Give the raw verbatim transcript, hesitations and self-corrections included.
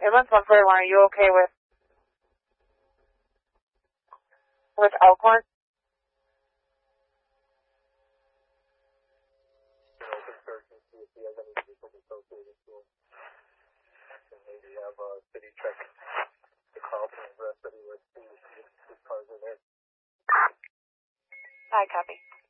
Ambulance one forty-one, are you okay with with Elkhorn? Maybe have a city check the Carlton and the rest of the U S C cars in there. Hi, copy.